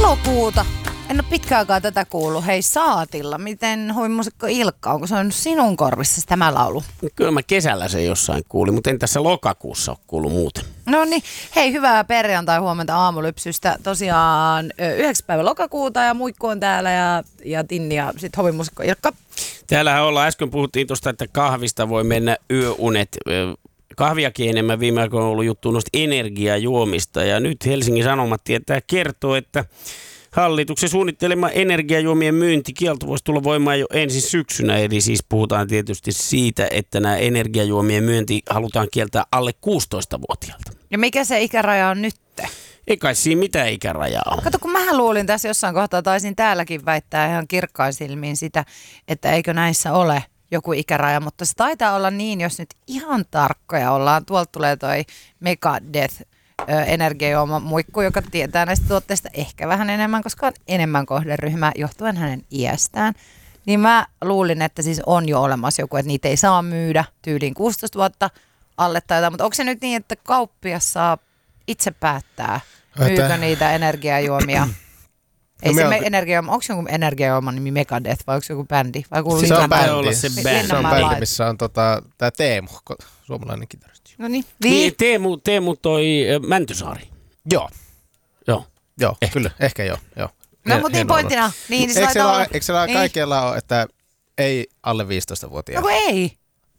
Elokuuta. En ole pitkään aikaa tätä kuullut. Hei Saatilla, miten huvimuusikko Ilkka, onko se sinun korvissa tämä laulu? Kyllä mä kesällä se jossain kuulin, mutta en tässä lokakuussa ole kuullut muuten. No niin, hei hyvää perjantai huomenta aamulypsystä. Tosiaan 9. päivä lokakuuta ja Muikku on täällä ja Tinni ja sitten huvimuusikko Ilkka. Täällähän ollaan, äsken puhuttiin tuosta, että kahvista voi mennä yöunet. Kahviakin enemmän viime aikoina on ollut juttu noista energiajuomista ja nyt Helsingin Sanomat kertoo, että hallituksen suunnittelema energiajuomien myyntikielto voisi tulla voimaan jo ensi syksynä. Eli siis puhutaan tietysti siitä, että nämä energiajuomien myynti halutaan kieltää alle 16-vuotiaalta. Ja mikä se ikäraja on nyt? Ei kai siinä mitään ikärajaa ole. Kato, kun mähän luulin tässä jossain kohtaa, taisin täälläkin väittää ihan kirkkain silmiin sitä, että eikö näissä ole joku ikäraja, mutta se taitaa olla niin, jos nyt ihan tarkkoja ollaan. Tuolta tulee toi Megadeth energiajuoma Muikku, joka tietää näistä tuotteista ehkä vähän enemmän, koska on enemmän kohderyhmää johtuen hänen iästään. Niin mä luulin, että siis on jo olemassa joku, että niitä ei saa myydä tyyliin 16 vuotta alle tai jotain, mutta onko se nyt niin, että kauppias saa itse päättää, myykö niitä energiajuomia? Ei se energiajuoma, onko joku energiajuoma nimi Megadeth vai onko se joku bändi? Vai se on bändi. Se on bändi, missä on tää Teemu, suomalainen kitaristi. No niin. Teemu toi Mäntysaari. Joo, ehkä. Kyllä, ehkä joo. No mutta niin pointtina. Niin, eikö siellä kaikilla ole, että ei alle 15-vuotiaita? No ei.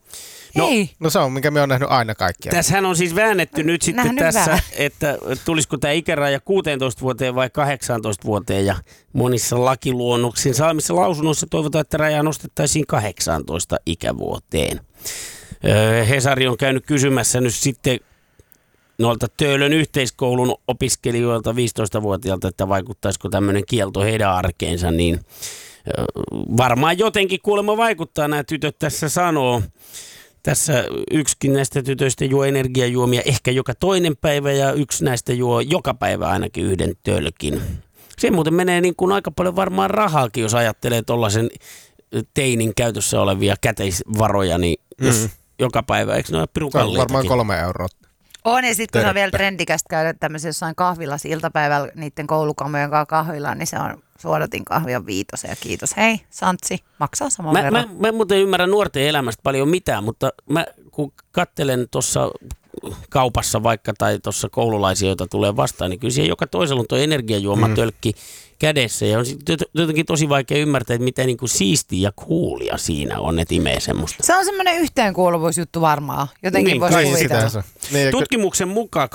No se on, minkä me on nähnyt aina kaikkia. Tässähän on siis väännetty nyt sitten tässä, että tulisiko tämä ikäraja 16 vuoteen vai 18 vuoteen. Ja monissa lakiluonnoksin saamissa lausunnoissa toivotaan, että rajaa nostettaisiin 18 ikävuoteen. Hesari on käynyt kysymässä nyt sitten noilta Töölön yhteiskoulun opiskelijoilta 15-vuotiailta, että vaikuttaisiko tämmöinen kielto heidän arkeensa, niin varmaan jotenkin kuulemma vaikuttaa, nämä tytöt tässä sanoo. Tässä yksikin näistä tytöistä juo energiajuomia ehkä joka toinen päivä ja yksi näistä juo joka päivä ainakin yhden tölkin. Se muuten menee niin kuin aika paljon varmaan rahaakin, jos ajattelee tuollaisen teinin käytössä olevia käteisvaroja, niin jos joka päivä, eikö ne ole pirun kalliitakin? Varmaan 3 euroa. On, ja sitten kun se on vielä trendikästä käydä tämmöisessä jossain kahvilassa iltapäivällä niiden koulukamojen kanssa kahvilaan, niin se on suodatin kahvia 5 ja kiitos. Hei, Santsi, maksaa saman verran. Mä en muuten ymmärrä nuorten elämästä paljon mitään, mutta mä kun katselen tuossa kaupassa vaikka tai tuossa koululaisia, joita tulee vastaan, niin kyllä siihen joka toisella on tuo energiajuomatölkki kädessä. Ja on jotenkin tosi vaikea ymmärtää, että mitä niin kuin siistiä ja coolia siinä on, että imee semmoista. Se on semmoinen yhteenkuuluvuusjuttu varmaan. Jotenkin niin, voisi kuvitella. Tutkimuksen mukaan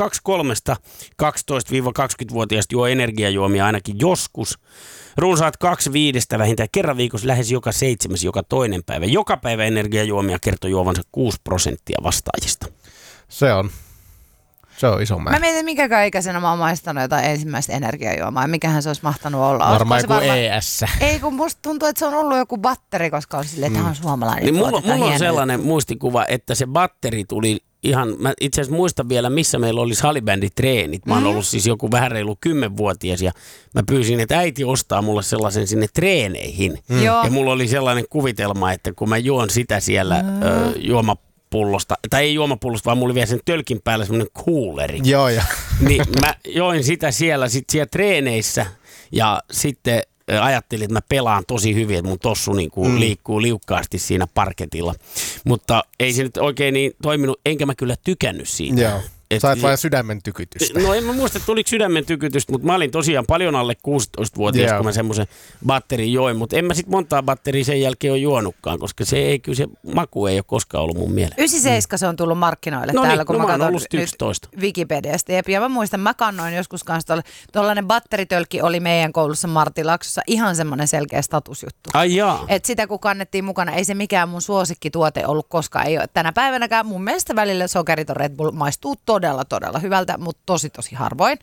2-12-20-vuotiaista juo energiajuomia ainakin joskus. Runsaat 2/5 vähintään kerran viikossa, lähes joka 7. joka toinen päivä. Joka päivä energiajuomia kertoo juovansa 6% vastaajista. Se on iso määrä. Mä mietin, minkäkään ikäisenä mä oon maistanut jotain ensimmäistä energiajuomaa. Mikähän se olisi mahtanut olla. Varmaan joku ES. Ei, kun musta tuntuu, että se on ollut joku batteri, koska on silleen, että tämä on suomalainen. Niin mulla on sellainen muistikuva, että se batteri tuli ihan, mä itse asiassa muistan vielä, missä meillä oli salibänditreenit. Mä oon ollut siis joku vähän reilu 10-vuotias ja mä pyysin, että äiti ostaa mulle sellaisen sinne treeneihin. Ja mulla oli sellainen kuvitelma, että kun mä juon sitä siellä juomapullosta, tai ei juomapullosta, vaan mulla oli vielä sen tölkin päällä semmoinen kuuleri. Joo. Niin mä join sitä siellä treeneissä ja sitten ajattelin, että mä pelaan tosi hyvin, että mun tossu niin kuin liikkuu liukkaasti siinä parketilla. Mutta ei se nyt oikein niin toiminut, enkä mä kyllä tykännyt siitä. Joo. Sait vain sydämen tykytystä. No en mä muista, että tuliko sydämen tykytystä, mutta mä olin tosiaan paljon alle 16-vuotias, kun mä semmoisen batterin join. Mutta en mä sit montaa batteria sen jälkeen ole juonutkaan, koska se maku ei ole koskaan ollut mun mieleen. 97 se on tullut markkinoille täällä, kun mä katson nyt Wikipediasta. Ja mä muistan, mä kannoin joskus kanssa tuollainen batteritölkki oli meidän koulussa Martilaksossa ihan semmoinen selkeä statusjuttu. Ai jaa. Et sitä kun kannettiin mukana, ei se mikään mun suosikkituote ollut koskaan. Ei ole tänä päivänäkään mun mielestä välillä sokeriton Red Bull maistuu todella hyvältä, mutta tosi harvoin.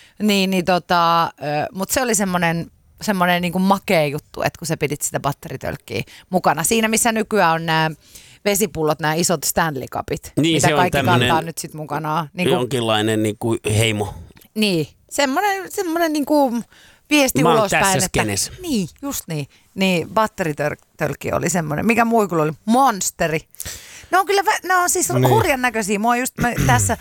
Mutta se oli semmoinen niin kuin makea juttu, että kun sä pidit sitä batteritölkkiä mukana. Siinä, missä nykyään on nämä vesipullot, nämä isot Stanley Cupit, niin, mitä kaikki kantaa nyt sitten mukanaan. Niin jonkinlainen niin kuin heimo. Niin, semmoinen niin kuin viesti ulospäin. Että, niin, just niin. Niin, batteritölkki oli semmoinen. Mikä muikulla oli? Monsteri. Ne on siis hurjan näköisiä. Mua just tässä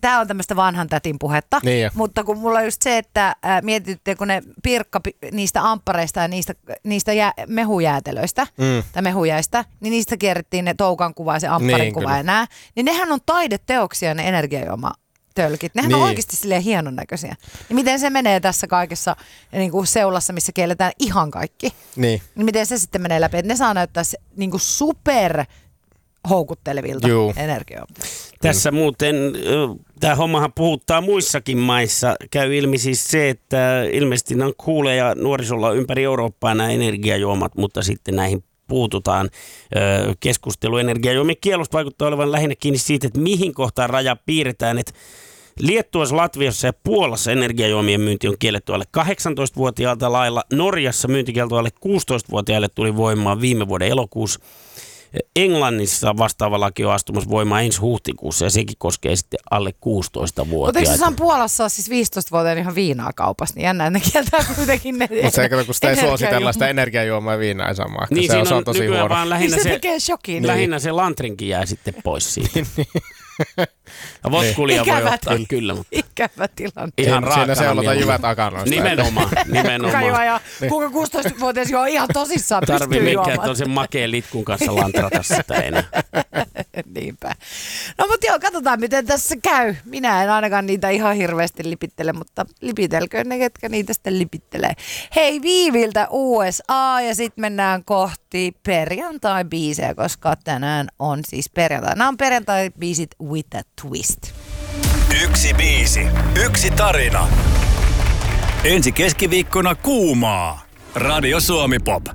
tää on tämmöistä vanhan tätin puhetta, niin mutta kun mulla on just se, että mietitte, kun ne pirkka niistä amppareista ja niistä mehujäätelöistä tai mehujäistä, niin niistä kierrettiin ne toukan kuva ja se ampparin kuva ja nää, niin nehän on taideteoksia ne energiajuomatölkit. Nehän on oikeasti silleen hienon näköisiä. Ja miten se menee tässä kaikessa niin kuin seulassa, missä kielletään ihan kaikki? Niin miten se sitten menee läpi? Että ne saa näyttää niin kuin super houkuttelevilta energioilta. Tässä muuten, tämä hommahan puhuttaa muissakin maissa. Käy ilmi siis se, että ilmeisesti nämä on kuuleja nuorisolla ympäri Eurooppaa nämä energiajuomat, mutta sitten näihin puututaan. Keskustelu energiajuomien kiellosta vaikuttaa olevan lähinnä kiinni siitä, että mihin kohtaan raja piirretään, että Liettuassa, Latviassa ja Puolassa energiajuomien myynti on kielletty alle 18-vuotiaalta lailla. Norjassa myyntikielto alle 16-vuotiaille tuli voimaan viime vuoden elokuussa. Englannissa vastaava laki on astumassa voimaan ensi huhtikuussa ja sekin koskee sitten alle 16-vuotiaita. Mutta eikö se saa Puolassa siis 15-vuotiaana ihan viinaa kaupassa, niin jännä, ne kieltää kuitenkin ne. Mutta se kun sitä ei suositella sitä energiajuomaa ja viinaa ei samaa. Niin se on tosi nykyään huono. Vaan lähinnä se lantrinkin jää sitten pois siitä. Votkulia voi ottaa kyllä, mutta ikävä tilanne. Ihan raakana. Siinä seulata jyvät akanoista. Nimenomaan. Kuinka 16-vuotias joo ihan tosissaan pystyy juomaan. Tarvii mikään tuollaisen makeen litkun kanssa lantrata sitä enää. Niinpä. No mutta joo, katsotaan miten tässä käy. Minä en ainakaan niitä ihan hirveästi lipittele, mutta lipitelköön ne, ketkä niitä sitten lipittelee. Hei, Viiviltä USA ja sitten mennään kohti perjantai-biisejä, koska tänään on siis perjantai. Nämä on perjantai-biisit with a twist. Yksi biisi, yksi tarina. Ensi keskiviikkona kuumaa. Radio Suomi Pop.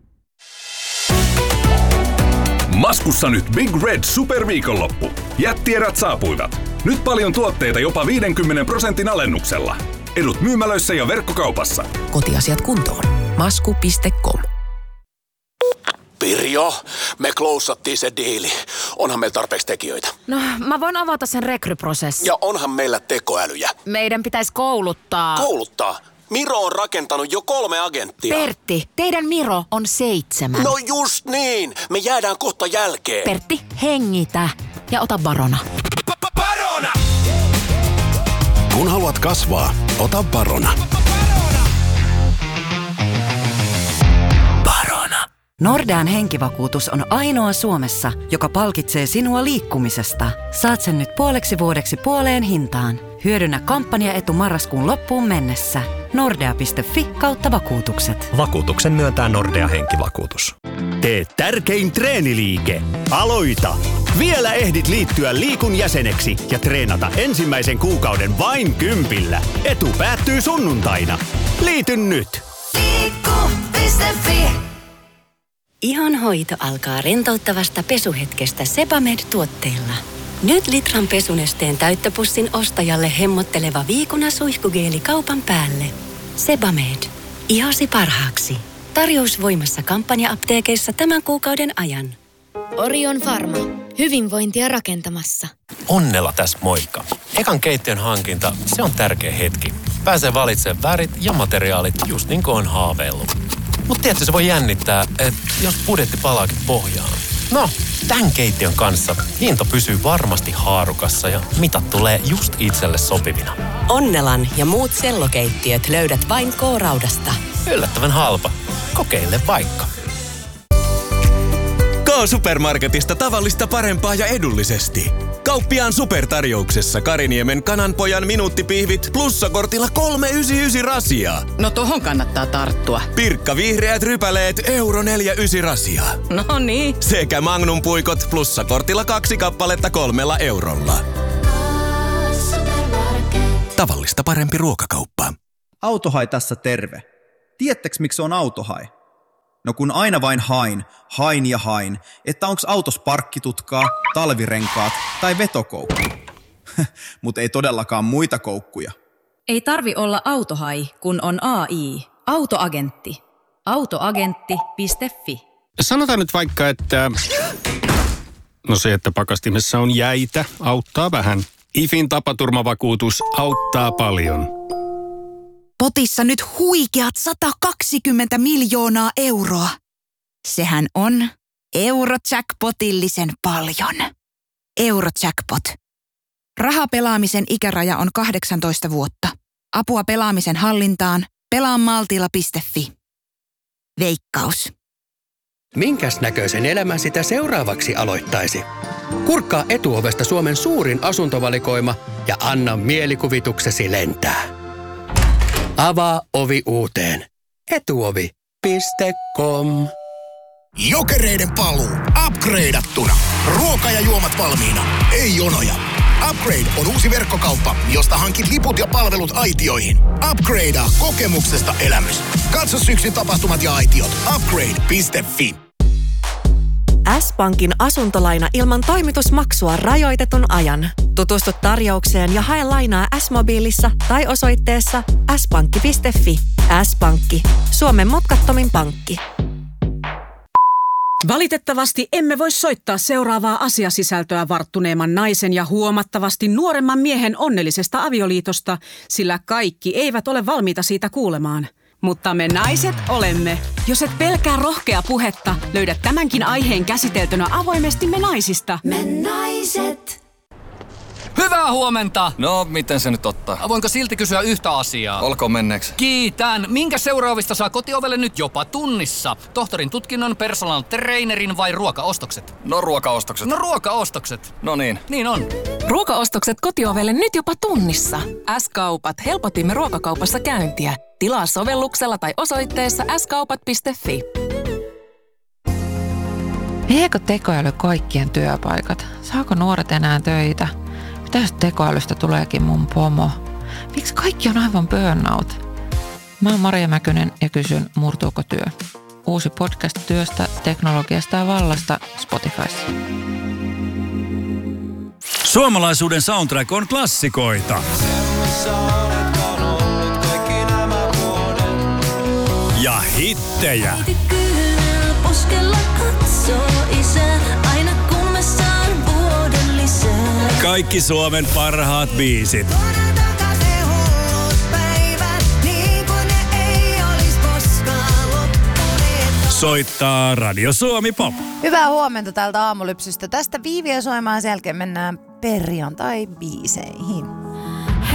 Maskussa nyt Big Red Superviikonloppu. Jättierät saapuivat. Nyt paljon tuotteita jopa 50% alennuksella. Edut myymälöissä ja verkkokaupassa. Kotiasiat kuntoon. Masku.com. Pirjo, me klousattiin se diili. Onhan meillä tarpeeksi tekijöitä. No, mä voin avata sen rekryprosessin. Ja onhan meillä tekoälyjä. Meidän pitäisi kouluttaa. Kouluttaa? Miro on rakentanut jo 3 agenttia. Pertti, teidän Miro on 7. No just niin, me jäädään kohta jälkeen. Pertti, hengitä ja ota Barona. Barona! Kun haluat kasvaa, ota Barona. Nordean henkivakuutus on ainoa Suomessa, joka palkitsee sinua liikkumisesta. Saat sen nyt puoleksi vuodeksi puoleen hintaan. Hyödynnä kampanjaetu marraskuun loppuun mennessä. Nordea.fi/vakuutukset. Vakuutuksen myöntää Nordea henkivakuutus. Tee tärkein treeniliike. Aloita! Vielä ehdit liittyä Liikun jäseneksi ja treenata ensimmäisen kuukauden vain 10. Etu päättyy sunnuntaina. Liity nyt! Liikku.fi. Ihon hoito alkaa rentouttavasta pesuhetkestä Sebamed-tuotteella. Nyt litran pesunesteen täyttöpussin ostajalle hemmotteleva viikuna suihkugeeli kaupan päälle. Sebamed. Ihosi parhaaksi. Tarjous voimassa kampanja-apteekeissa tämän kuukauden ajan. Orion Pharma. Hyvinvointia rakentamassa. Onnella tässä moikka. Ekan keittiön hankinta, se on tärkeä hetki. Pääsee valitsemaan värit ja materiaalit just niin kuin on haaveillut. Mutta tiedätkö, se voi jännittää, että jos budjetti palaakin pohjaan. No, tämän keittiön kanssa hinta pysyy varmasti haarukassa ja mitat tulee just itselle sopivina. Onnelan ja muut sellokeittiöt löydät vain K-Raudasta. Yllättävän halpa. Kokeile vaikka. K-Supermarketista tavallista parempaa ja edullisesti. Kauppiaan supertarjouksessa Kariniemen kananpojan minuuttipihvit plussakortilla 3,99 rasia. No tohon kannattaa tarttua. Pirkka vihreät rypäleet €4,9 rasia. No niin. Sekä Magnum puikot plussakortilla 2 kappaletta €3. Tavallista parempi ruokakauppa. Autohai tässä terve. Tiedättekö miksi on autohai? No kun aina vain hain ja hain, että onks autos parkkitutkaa, talvirenkaat tai vetokoukku. Mut ei todellakaan muita koukkuja. Ei tarvi olla autohai, kun on AI. Autoagentti. Autoagentti.fi. Sanotaan nyt vaikka, että no se, että pakastimessa on jäitä, auttaa vähän. IFin tapaturmavakuutus auttaa paljon. Potissa nyt huikeat 120 miljoonaa euroa. Sehän on Eurojackpotillisen paljon. Eurojackpot. Rahapelaamisen ikäraja on 18 vuotta. Apua pelaamisen hallintaan. Pelaamaltilla.fi. Veikkaus. Minkäs näköisen elämän sitä seuraavaksi aloittaisi? Kurkkaa Etuovesta Suomen suurin asuntovalikoima ja anna mielikuvituksesi lentää. Avaa ovi uuteen. Etuovi.com. Jokereiden paluu. Upgradeattuna. Ruoka ja juomat valmiina. Ei jonoja. Upgrade on uusi verkkokauppa, josta hankit liput ja palvelut aitioihin. Upgradea kokemuksesta elämys. Katso syksyn tapahtumat ja aitiot. Upgrade.fi. S-Pankin asuntolaina ilman toimitusmaksua rajoitetun ajan. Tutustu tarjoukseen ja hae lainaa S-mobiilissa tai osoitteessa s-pankki.fi. S-Pankki. Suomen mutkattomin pankki. Valitettavasti emme voi soittaa seuraavaa asiasisältöä varttuneemman naisen ja huomattavasti nuoremman miehen onnellisesta avioliitosta, sillä kaikki eivät ole valmiita siitä kuulemaan. Mutta me naiset olemme. Jos et pelkää rohkea puhetta, löydät tämänkin aiheen käsiteltynä avoimesti Me naisista. Me naiset. Hyvää huomenta! No, miten se nyt ottaa? Voinko silti kysyä yhtä asiaa? Olkoon menneeksi. Kiitän! Minkä seuraavista saa kotiovelle nyt jopa tunnissa? Tohtorin tutkinnon, personal trainerin vai ruokaostokset? No ruokaostokset. No ruokaostokset. No niin. Niin on. Ruokaostokset kotiovelle nyt jopa tunnissa. S-Kaupat. Helpotimme ruokakaupassa käyntiä. Tilaa sovelluksella tai osoitteessa skaupat.fi. Viekö tekoäly kaikkien työpaikat? Saako nuoret enää töitä? Mitä jos tekoälystä tuleekin mun pomo? Miksi kaikki on aivan burnout? Mä oon Maria Mäkynen ja kysyn, murtuuko työ? Uusi podcast työstä, teknologiasta ja vallasta Spotifyssa. Suomalaisuuden soundtrack on klassikoita. Ja hittejä. Kaikki Suomen parhaat biisit. Soittaa Radio Suomi Pop. Hyvää huomenta täältä aamulypsystä. Tästä Viiviä soimaan sen jälkeen mennään perjantai-biiseihin.